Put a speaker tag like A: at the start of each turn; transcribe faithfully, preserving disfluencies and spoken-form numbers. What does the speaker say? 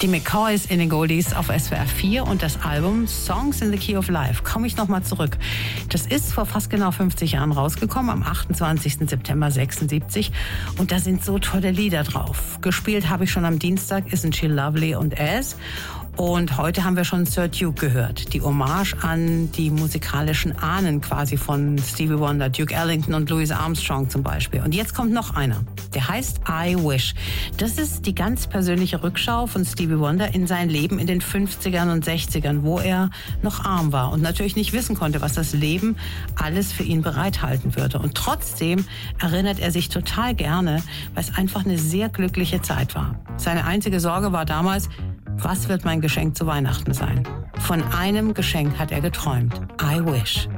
A: Die McCoys in den Goldies auf S W R vier und das Album Songs in the Key of Life. Komme ich nochmal zurück. Das ist vor fast genau fünfzig Jahren rausgekommen, am achtundzwanzigsten September sechsundsiebzig. Und da sind so tolle Lieder drauf. Gespielt habe ich schon am Dienstag Isn't She Lovely und As. Und heute haben wir schon Sir Duke gehört. Die Hommage an die musikalischen Ahnen quasi von Stevie Wonder, Duke Ellington und Louis Armstrong zum Beispiel. Und jetzt kommt noch einer. Der heißt I Wish. Das ist die ganz persönliche Rückschau von Stevie Wonder in sein Leben in den fünfzigern und sechzigern, wo er noch arm war und natürlich nicht wissen konnte, was das Leben alles für ihn bereithalten würde. Und trotzdem erinnert er sich total gerne, weil es einfach eine sehr glückliche Zeit war. Seine einzige Sorge war damals, was wird mein Geschenk zu Weihnachten sein? Von einem Geschenk hat er geträumt. I wish.